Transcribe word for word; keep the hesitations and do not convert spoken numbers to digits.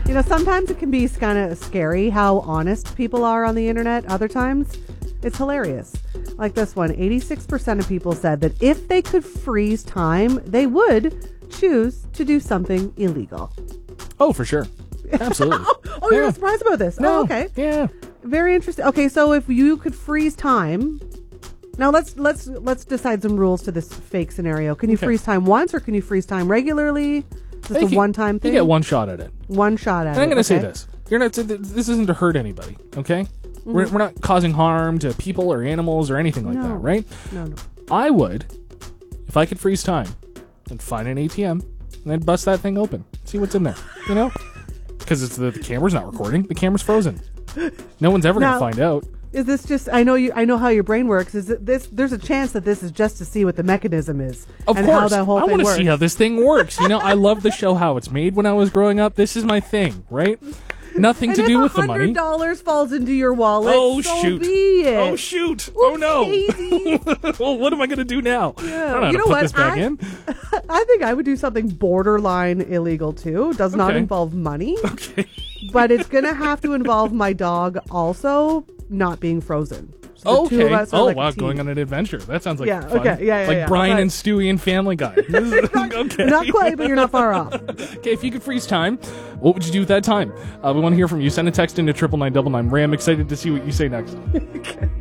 You know, sometimes it can be kind of scary how honest people are on the internet. Other times, it's hilarious. Like this one, eighty-six percent of people said that if they could freeze time, they would choose to do something illegal. Oh, for sure. Absolutely. oh, oh, you're Yeah. not surprised about this? No. Oh, okay. Yeah. Very interesting. Okay, so if you could freeze time, now let's let's let's decide some rules to this fake scenario. Can you Okay. freeze time once, or can you freeze time regularly? Just You a get- one-time thing. You get one shot at it. One shot at And I'm it. going to say okay? this. You're not. This isn't to hurt anybody, okay? Mm-hmm. We're, we're not causing harm to people or animals or anything like No. that, right? No, no. I would, if I could freeze time, and find an A T M, and then bust that thing open. See what's in there, you know? Because it's the, the camera's not recording. The camera's frozen. No one's ever going Now- to find out. Is this just? I know you. I know how your brain works. Is it this? There's a chance that this is just to see what the mechanism is Of and course. how that whole I thing want to works. see how this thing works. You know, I love the show How It's Made when I was growing up. This is my thing, right? Nothing and to if do with the one hundred money. dollars falls into your wallet. Oh, so shoot. Be it. Oh, shoot. Oh, no. Oopsies. Well, what am I going to do now? I don't know how You to know put what? this back I- in. I think I would do something borderline illegal too. Does not Okay. involve money, Okay. but it's gonna have to involve my dog also not being frozen. So the two of Okay. us are Oh, like a wow. team. Going on an adventure. That sounds like Yeah, fun. okay. Yeah, yeah, Like yeah. Brian But- and Stewie and Family Guy. This is- okay. Not quite, but you're not far off. Okay, if you could freeze time, what would you do with that time? Uh, we want to hear from you. Send a text into triple nine double nine. Ray, I'm excited to see what you say next. Okay.